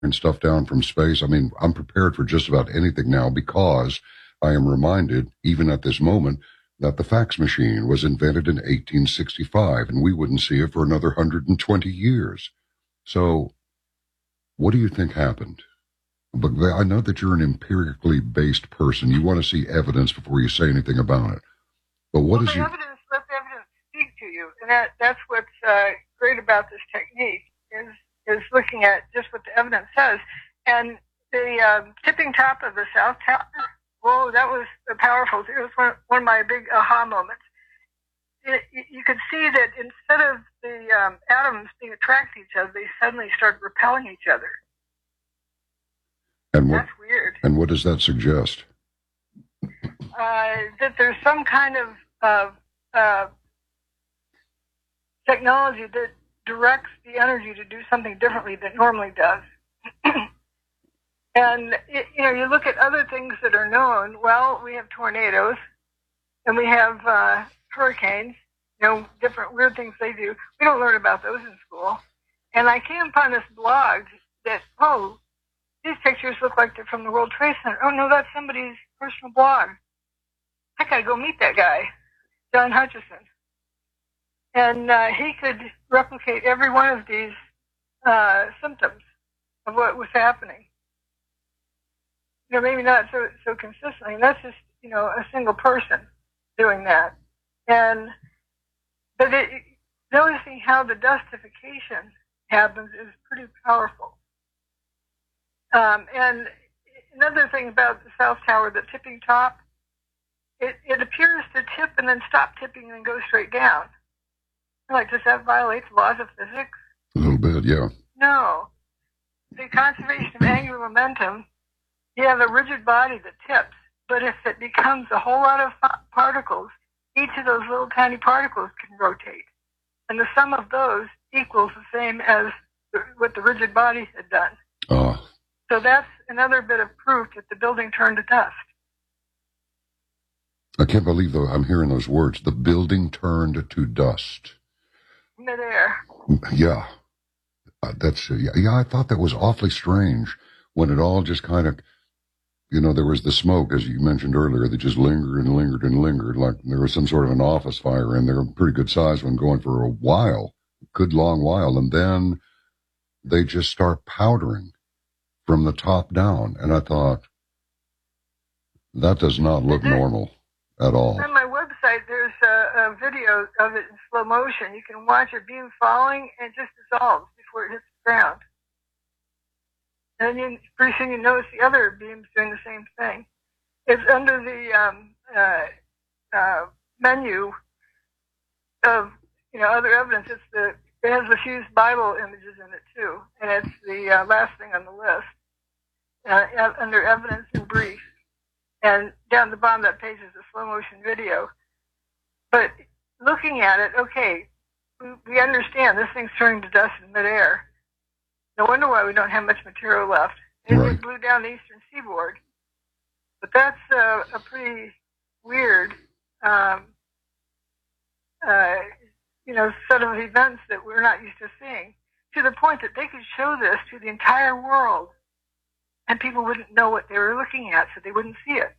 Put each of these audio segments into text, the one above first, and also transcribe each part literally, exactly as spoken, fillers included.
stuff down from space. I mean, I'm prepared for just about anything now because I am reminded, even at this moment, that the fax machine was invented in eighteen sixty-five, and we wouldn't see it for another one hundred twenty years. So, what do you think happened? But I know that you're an empirically based person. You want to see evidence before you say anything about it. But what well, is the your... evidence, let the evidence speak to you. And that, that's what's uh, great about this technique, is is looking at just what the evidence says. And the um, tipping top of the South Tower, whoa, that was powerful. It was one, one of my big aha moments. It, you could see that instead of the um, atoms being attracted to each other, they suddenly started repelling each other. And what, That's weird. And what does that suggest? Uh, that there's some kind of uh, uh, technology that directs the energy to do something differently than it normally does. And, it, you know, you look at other things that are known. Well, we have tornadoes, and we have uh, hurricanes, you know, different weird things they do. We don't learn about those in school. And I came upon this blog that, oh, these pictures look like they're from the World Trade Center. Oh, no, that's somebody's personal blog. I got to go meet that guy, John Hutchison. And uh, he could replicate every one of these uh, symptoms of what was happening. You know, maybe not so so consistently. And that's just, you know, a single person doing that. And but it, noticing how the dustification happens is pretty powerful. Um, and another thing about the South Tower, the tipping top, it, it appears to tip and then stop tipping and then go straight down. Like, does that violate the laws of physics? A little bit, yeah. No. The conservation of angular momentum, you have a rigid body that tips, but if it becomes a whole lot of particles, each of those little tiny particles can rotate. And the sum of those equals the same as what the rigid body had done. Oh. So that's another bit of proof that the building turned to dust. I can't believe though I'm hearing those words. The building turned to dust. Midair. Yeah. Uh, that's, uh, yeah, yeah, I thought that was awfully strange when it all just kind of, you know, there was the smoke, as you mentioned earlier, that just lingered and lingered and lingered, like there was some sort of an office fire in there, a pretty good size one going for a while, good long while, and then they just start powdering from the top down, and I thought, that does not look normal at all. On my website, there's a, a video of it in slow motion. You can watch a beam falling and it just dissolves before it hits the ground. And then you, pretty soon you notice the other beams doing the same thing. It's under the um, uh, uh, menu of, you know, other evidence. It's the, it has the fused Bible images in it too, and it's the uh, last thing on the list uh, under evidence in brief. And down the bottom of that page is a slow motion video. But looking at it, okay, we, we understand this thing's turning to dust in midair. No wonder why we don't have much material left. It Right. just blew down the eastern seaboard. But that's uh, a pretty weird, um, uh, you know, set of events that we're not used to seeing, to the point that they could show this to the entire world, and people wouldn't know what they were looking at, so they wouldn't see it.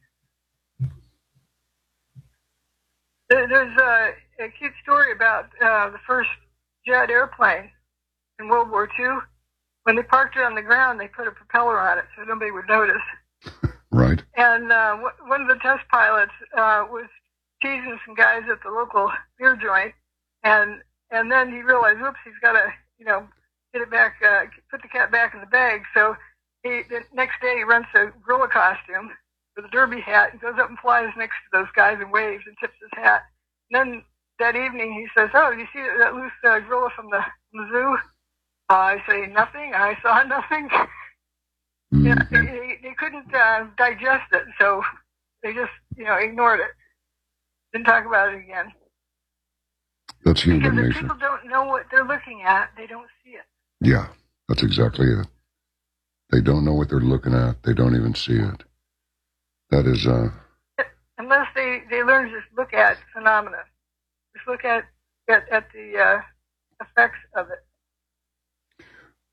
There, there's a, a cute story about uh, the first jet airplane in World War Two. When they parked it on the ground, they put a propeller on it so nobody would notice. Right. And uh, w- one of the test pilots uh, was teasing some guys at the local beer joint, and and then he realized, whoops, he's got to, you know, get it back, uh, put the cat back in the bag. So he, the next day he rents a gorilla costume with a derby hat and goes up and flies next to those guys and waves and tips his hat. And then that evening he says, oh, you see that loose uh, gorilla from the, from the zoo? Uh, I say, nothing. I saw nothing. Mm-hmm. Yeah, they, they couldn't uh, digest it, so they just, you know, ignored it. Didn't talk about it again. That's human because nature. if people don't know what they're looking at, they don't see it. Yeah, that's exactly it. They don't know what they're looking at. They don't even see it. That is, uh... Unless they, they learn to just look at phenomena. Just look at, at, at the uh, effects of it.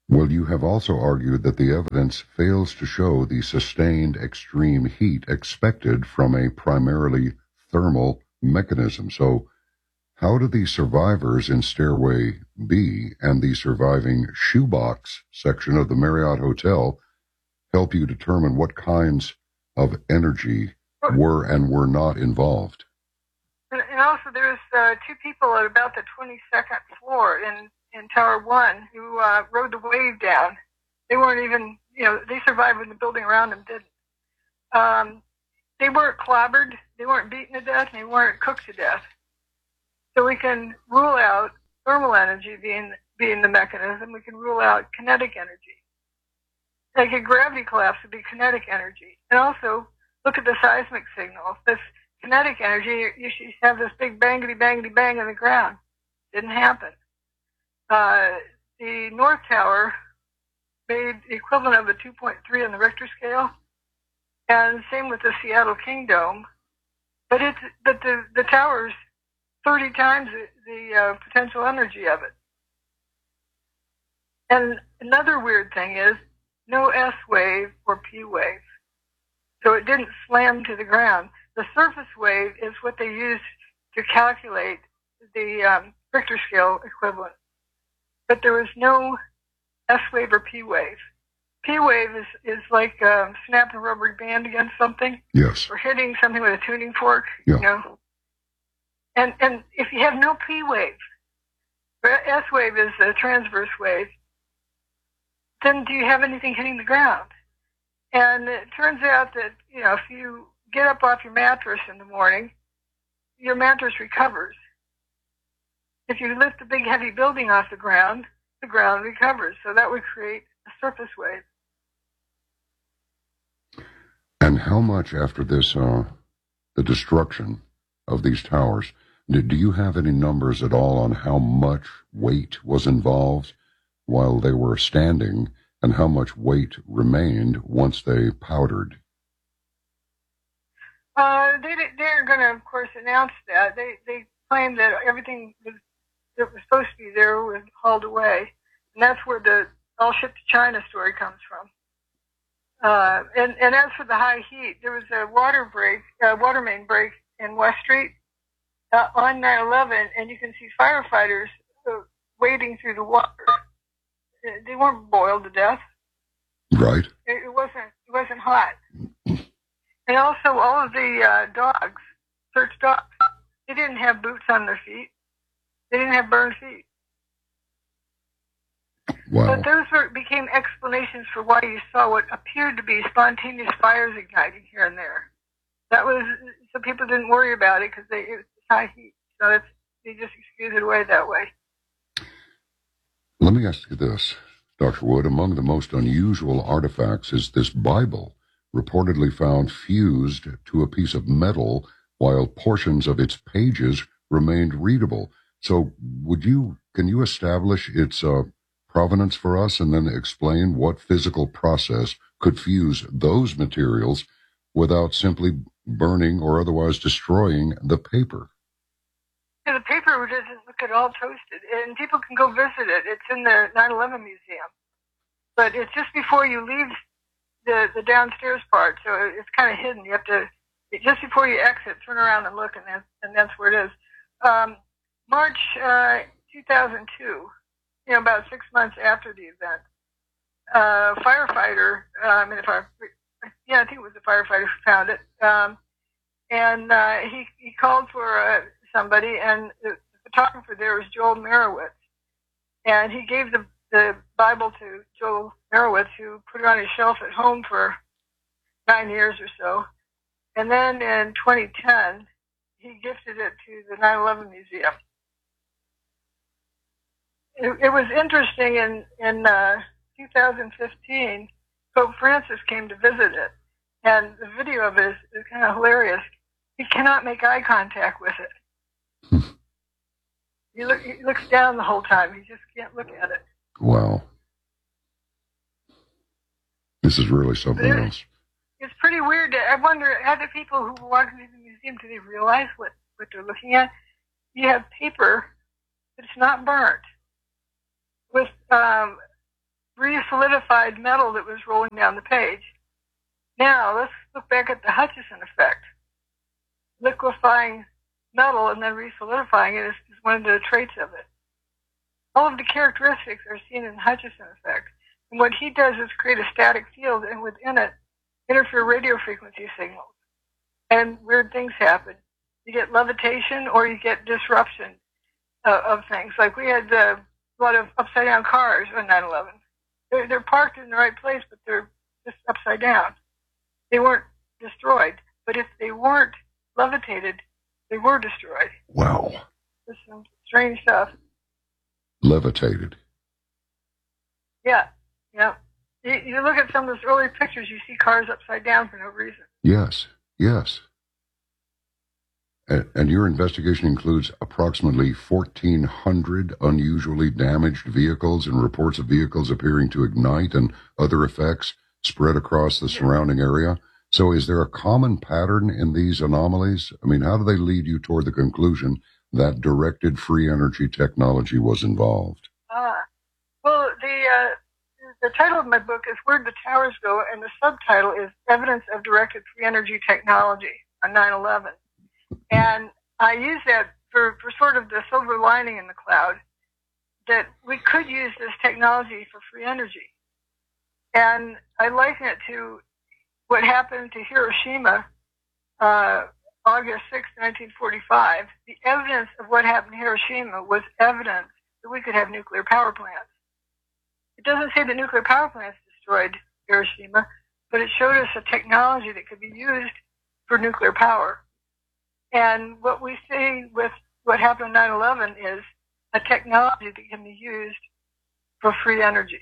Well, you have also argued that the evidence fails to show the sustained extreme heat expected from a primarily thermal mechanism. So how do the survivors in Stairway B and the surviving shoebox section of the Marriott Hotel help you determine what kinds of energy were and were not involved? And, and also there's uh, two people at about the twenty-second floor in, in Tower one who uh, rode the wave down. They weren't even, you know, they survived when the building around them didn't. Um, they weren't clobbered, they weren't beaten to death, and they weren't cooked to death. So we can rule out thermal energy being being the mechanism. We can rule out kinetic energy. Like a gravity collapse would be kinetic energy. And also look at the seismic signal. This kinetic energy, you should have this big bangity bangity bang in the ground. Didn't happen. Uh, the North Tower made the equivalent of a two point three on the Richter scale, and same with the Seattle King Dome. But it's but the the towers thirty times the, the uh, potential energy of it. And another weird thing is no S wave or P wave. So it didn't slam to the ground. The surface wave is what they used to calculate the um, Richter scale equivalent. But there was no S wave or P wave. P wave is, is like um, snapping a rubber band against something. Yes. Or hitting something with a tuning fork, yeah. you know. And and if you have no P wave, S wave is a transverse wave, then do you have anything hitting the ground? And it turns out that, you know, if you get up off your mattress in the morning, your mattress recovers. If you lift a big heavy building off the ground, the ground recovers. So that would create a surface wave. And how much after this, uh, the destruction of these towers, do you have any numbers at all on how much weight was involved while they were standing and how much weight remained once they powdered? Uh, they, they're going to, of course, announce that. They, they claim that everything was, that was supposed to be there was hauled away. And that's where the all shipped to China story comes from. Uh, and, and as for the high heat, there was a water break, uh, water main break in West Street uh, on nine eleven, and you can see firefighters uh, wading through the water. They weren't boiled to death. Right. It, it wasn't. It wasn't hot. And also, all of the uh, dogs, search dogs, they didn't have boots on their feet. They didn't have burned feet. Wow. But those were, became explanations for why you saw what appeared to be spontaneous fires igniting here and there. That was so people didn't worry about it because they it was high heat. So it's, they just excused it away that way. Let me ask you this, Doctor Wood. Among the most unusual artifacts is this Bible, reportedly found fused to a piece of metal while portions of its pages remained readable. So would you, can you establish its uh, provenance for us and then explain what physical process could fuse those materials without simply burning or otherwise destroying the paper? Yeah, the paper doesn't look at all toasted, and people can go visit it. It's in the nine eleven museum. But it's just before you leave the, the downstairs part, so it's kind of hidden. You have to, just before you exit, turn around and look, and that's, and that's where it is. Um, March uh, two thousand two, you know, about six months after the event, a firefighter, uh, I mean, if I, yeah, I think it was a firefighter who found it, um, and uh, he, he called for uh, somebody, and the photographer there was Joel Merowitz, and he gave the, the Bible to Joel Merowitz, who put it on his shelf at home for nine years or so, and then in twenty ten, he gifted it to the nine eleven Museum. It, it was interesting, in, in uh, two thousand fifteen, Pope Francis came to visit it, and the video of it is, is kind of hilarious. He cannot make eye contact with it. He, look, he looks down the whole time. He just can't look at it. Wow. This is really something it, else. It's pretty weird. I wonder, how do people who walk into the museum, do they realize what, what they're looking at? You have paper, but it's not burnt. With um, re-solidified metal that was rolling down the page. Now, let's look back at the Hutchison effect. Liquefying metal and then re-solidifying it is, is one of the traits of it. All of the characteristics are seen in the Hutchison effect. And what he does is create a static field, and within it, interfere radio frequency signals. And weird things happen. You get levitation or you get disruption uh, of things. Like we had uh, a lot of upside-down cars on nine eleven. They're, they're parked in the right place, but they're just upside down. They weren't destroyed. But if they weren't levitated, they were destroyed. Wow. There's some strange stuff. Levitated. Yeah, yeah. You, you look at some of those early pictures, you see cars upside down for no reason. Yes, yes. And, and your investigation includes approximately fourteen hundred unusually damaged vehicles and reports of vehicles appearing to ignite and other effects spread across the surrounding area. So is there a common pattern in these anomalies? I mean, how do they lead you toward the conclusion that directed free energy technology was involved? Ah, well, the uh, the title of my book is Where'd the Towers Go? And the subtitle is Evidence of Directed Free Energy Technology on nine eleven. And I use that for, for sort of the silver lining in the cloud, that we could use this technology for free energy. And I liken it to what happened to Hiroshima, uh, August sixth, nineteen forty-five. The evidence of what happened in Hiroshima was evidence that we could have nuclear power plants. It doesn't say that nuclear power plants destroyed Hiroshima, but it showed us a technology that could be used for nuclear power. And what we see with what happened on nine eleven is a technology that can be used for free energy.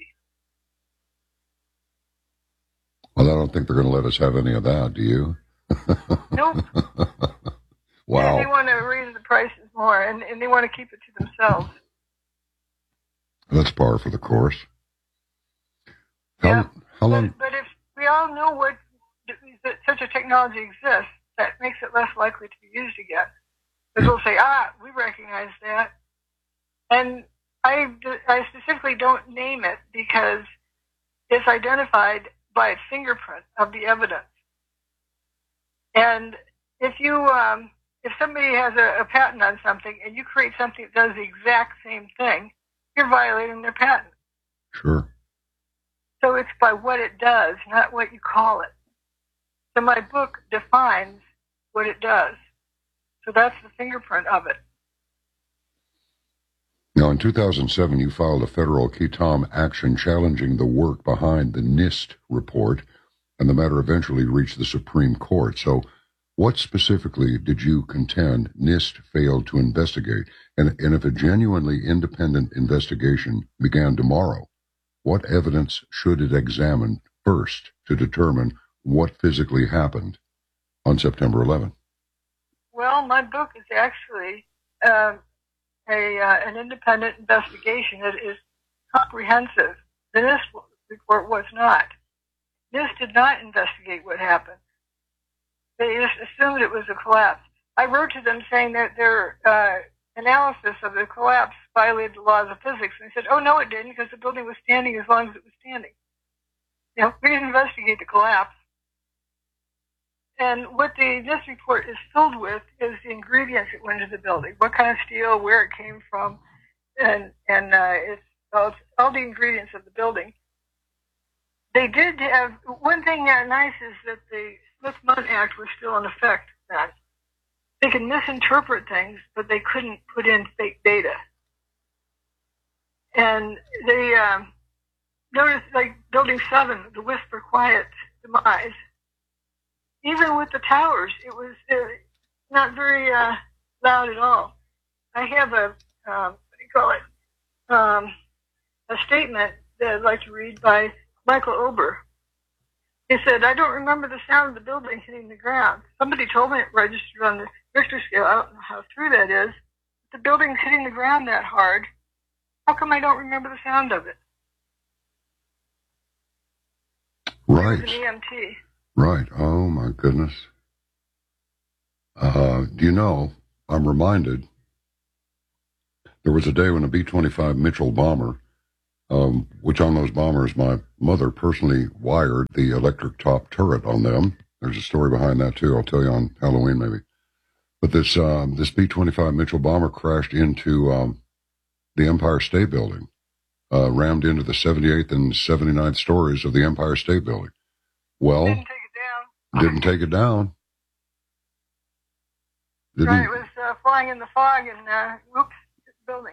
Well, I don't think they're going to let us have any of that, do you? Nope. Wow. Yeah, they want to raise the prices more, and, and they want to keep it to themselves. That's par for the course. How, yeah. how long? But, but if we all know what that such a technology exists, that makes it less likely to be used again. Because we'll say, ah, we recognize that. And I, I specifically don't name it because it's identified by its fingerprint of the evidence. And if you, um, if somebody has a, a patent on something and you create something that does the exact same thing, you're violating their patent. Sure. So it's by what it does, not what you call it. So my book defines what it does. So that's the fingerprint of it. Now, in two thousand seven, you filed a federal qui tam action challenging the work behind the NIST report, and the matter eventually reached the Supreme Court. So what specifically did you contend NIST failed to investigate? And, and if a genuinely independent investigation began tomorrow, what evidence should it examine first to determine what physically happened on September eleventh? Well, my book is actually um, a uh, an independent investigation that is comprehensive. The NIST report was not. NIST did not investigate what happened. They just assumed it was a collapse. I wrote to them saying that their uh, analysis of the collapse violated the laws of physics. And they said, oh, no, it didn't, because the building was standing as long as it was standing. You know, we didn't investigate the collapse. And what the NIST report is filled with is the ingredients that went into the building, what kind of steel, where it came from, and and uh, it's all, all the ingredients of the building. They did have, one thing that nice is that the Smith-Mundt Act was still in effect then. They could misinterpret things, but they couldn't put in fake data. And they um, noticed, like Building seven, the Whisper Quiet demise, even with the towers, it was uh, not very uh, loud at all. I have a, um, what do you call it, um, a statement that I'd like to read by Michael Ober. He said, I don't remember the sound of the building hitting the ground. Somebody told me it registered on the Richter scale. I don't know how true that is. If the building's hitting the ground that hard, how come I don't remember the sound of it? Right. It was an E M T. Right. Oh, my goodness. Uh, do you know, I'm reminded, there was a day when a B twenty-five Mitchell bomber um, which on those bombers, my mother personally wired the electric top turret on them. There's a story behind that, too. I'll tell you on Halloween, maybe. But this um, this B twenty-five Mitchell bomber crashed into um, the Empire State Building, uh, rammed into the seventy-eighth and seventy-ninth stories of the Empire State Building. Well, didn't take it down. Didn't take it down. Didn't, right, it was uh, flying in the fog and, uh, whoops, hit the building.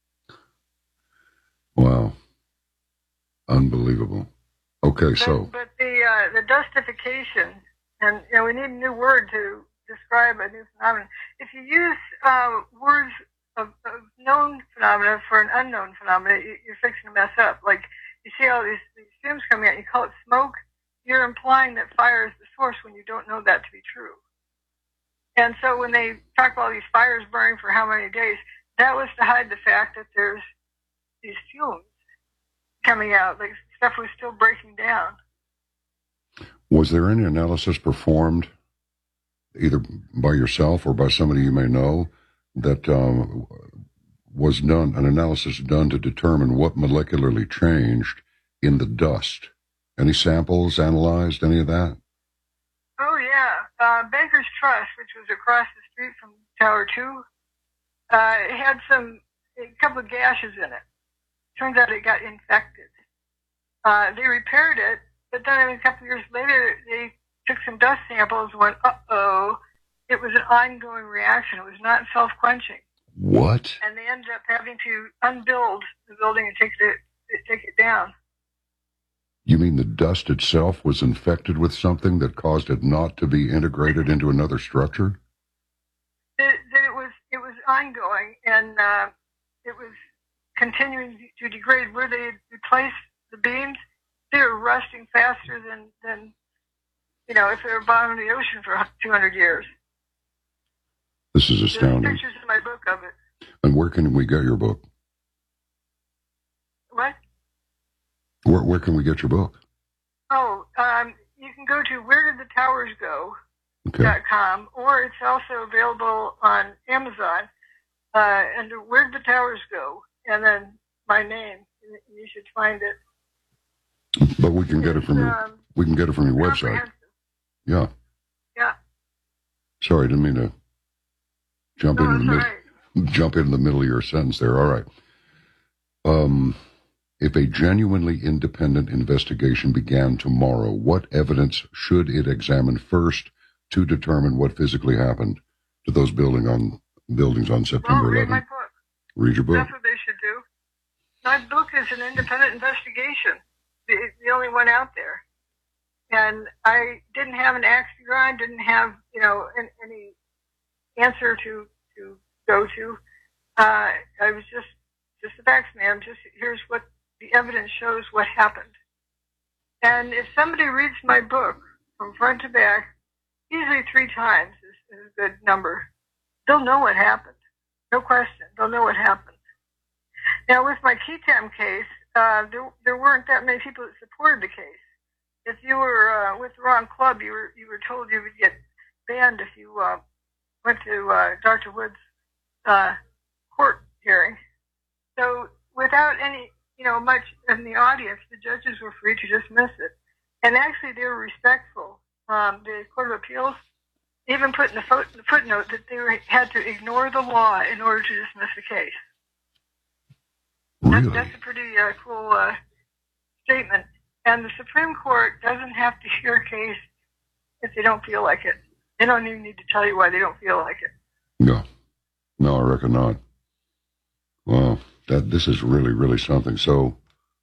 Wow. Unbelievable. Okay, but, so. But the, uh, the dustification, and, you know, we need a new word to describe a new phenomenon. If you use uh, words of, of known phenomena for an unknown phenomenon, you, you're fixing to mess up. Like, you see all these, these fumes coming out, you call it smoke, you're implying that fire is the source when you don't know that to be true. And so when they talk about these fires burning for how many days, that was to hide the fact that there's these fumes coming out, like stuff was still breaking down. Was there any analysis performed, either by yourself or by somebody you may know, that um, was done, an analysis done to determine what molecularly changed in the dust? Any samples analyzed, any of that? Oh, yeah. Uh, Baker's Trust, which was across the street from Tower two, uh, it had some, a couple of gashes in it. Turns out it got infected. Uh, they repaired it, but then I mean, a couple of years later, they took some dust samples and went, uh-oh, it was an ongoing reaction. It was not self-quenching. What? And they ended up having to unbuild the building and take it, take it down. You mean the dust itself was infected with something that caused it not to be integrated into another structure? That, that it was it was ongoing, and uh, it was continuing to degrade. Where they replaced the beams, they were rusting faster than, than you know, if they were bottom of the ocean for two hundred years. This is astounding. There's pictures in my book of it. And where can we get your book? What? Where, where can we get your book? Oh, um, you can go to where did the towers go okay. dot com, or it's also available on Amazon uh, under Where Did the Towers Go, and then my name. You should find it. But we can get it from your um, we can get it from your website. Yeah. Yeah. Sorry, I didn't mean to jump no, into the mid, right. jump into the middle of your sentence there. All right. Um. If a genuinely independent investigation began tomorrow, what evidence should it examine first to determine what physically happened to those building on, buildings on September well, read eleventh? My book. Read your book. That's what they should do. My book is an independent investigation. It's the only one out there. And I didn't have an axe to grind, didn't have, you know, any answer to, to go to. Uh, I was just, just a facts man. Just, here's what the evidence shows what happened. And if somebody reads my book from front to back, usually three times is, is a good number, they'll know what happened. No question. They'll know what happened. Now, with my Ketam case, uh, there, there weren't that many people that supported the case. If you were uh, with the wrong club, you were you were told you would get banned if you uh, went to uh, Doctor Wood's uh, court hearing. So without any you know, much in the audience, the judges were free to dismiss it. And actually, they were respectful. Um, the Court of Appeals even put in the, foot, the footnote that they were, had to ignore the law in order to dismiss the case. Really? That, that's a pretty uh, cool uh, statement. And the Supreme Court doesn't have to hear a case if they don't feel like it. They don't even need to tell you why they don't feel like it. No. No, I reckon not. Wow. That this is really, really something. So,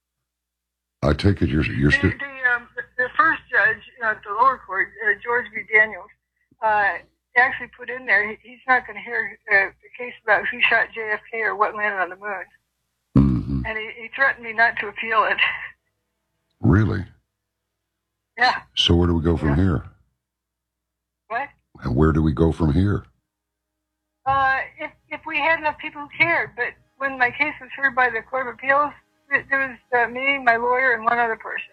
I take it you're you're still. The, the, um, the first judge at the lower court, uh, George B. Daniels, uh, actually put in there he, he's not going to hear uh, the case about who shot J F K or what landed on the moon, mm-hmm. and he, he threatened me not to appeal it. Really? Yeah. So where do we go from yeah. here? What? Where do we go from here? Uh, if if we had enough people who cared, but. When my case was heard by the Court of Appeals, there was uh, me, my lawyer, and one other person.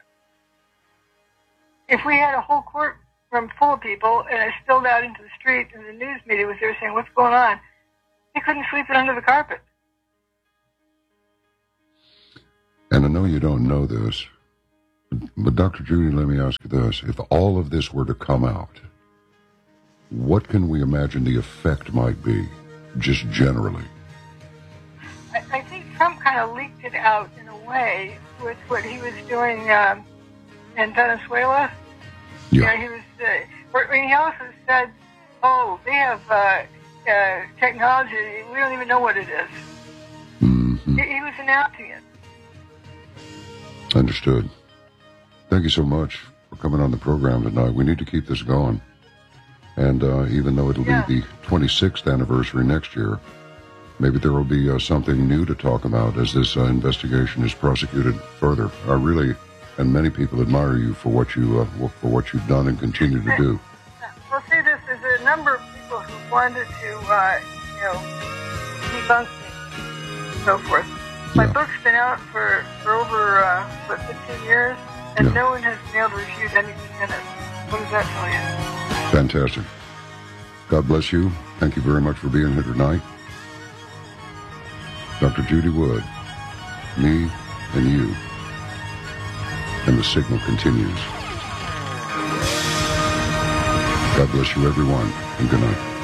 If we had a whole courtroom full of people and I spilled out into the street and the news media was there saying, what's going on? They couldn't sweep it under the carpet. And I know you don't know this, but Doctor Judy, let me ask you this. If all of this were to come out, what can we imagine the effect might be, just generally? I, I think Trump kind of leaked it out in a way with what he was doing um, in Venezuela. Yeah. You know, he was, uh, I mean, he also said, oh, they have uh, uh, technology, we don't even know what it is. Mm-hmm. He, he was announcing it. Understood. Thank you so much for coming on the program tonight. We need to keep this going. And uh, even though it'll yeah. be the twenty-sixth anniversary next year, maybe there will be uh, something new to talk about as this uh, investigation is prosecuted further. I really, and many people admire you for what you uh, for what you've done and continue to do. Well, see, this is a number of people who wanted to, uh, you know, debunk me and so forth. My Yeah. book's been out for, for over, uh, what, fifteen years, and Yeah. no one has been able to refute anything in it. What does that tell you? Fantastic. God bless you. Thank you very much for being here tonight. Doctor Judy Wood, me and you, and the signal continues. God bless you, everyone, and good night.